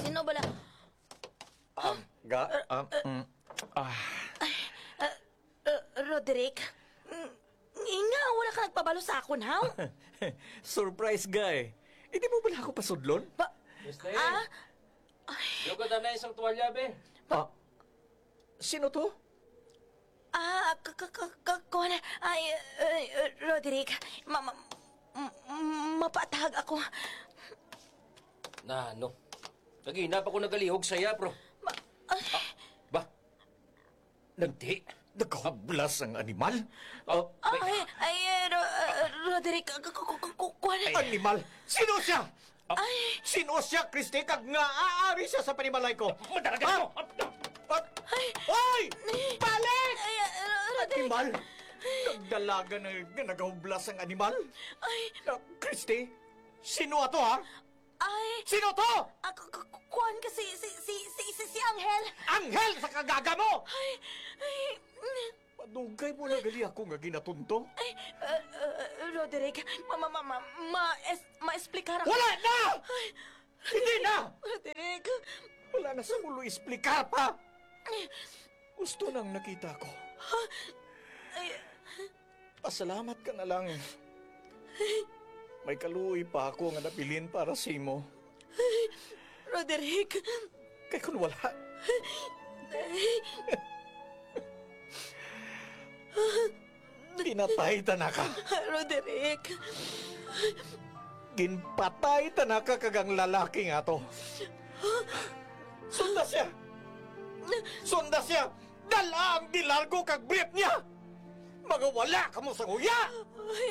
Sino bala? Roderick? Nga, wala ka nagpabalo sa akon, haw? Surprise guy. Hindi mo ba ako pasudlon? Mister, Ah? yung ka na isang tuwalya, be. Sino to? Kuwan, Roderick, mapatahag ako. Na, ano? Naginap ako nagalihog saya, bro. Ba? Hindi. Nagkahablas ang animal? Roderick, kuwan. Animal? Sino siya? Sino siya, Christy? Kag nga aari siya sa panimalay ko. Madalagan mo! Hoy! Balik! Roderick. Animal? Nagdalaga na nagahublas ang animal? Christy? Sino ato, ha? Sino to? Kuwan kasi si Angel. Anghel sa kagaga mo! Ay, Padugay mo na gali ako nga ginatunto. Roderick, ma-explicar ako. Wala na! Hindi na! Roderick. Wala na sa ulo isplikar pa! Gusto nang nakita ko. Pasalamat ka na lang. May kaluoy pa ako nga napilin para sa imo. Roderick. Kaya kung wala, pinatay tanaka. Roderick. Ginpatay tanaka kagang lalaki nga to. Sunda siya! Sunda siya! Dala ang dilargo kag brief niya! Magawala ka mo sa nguya!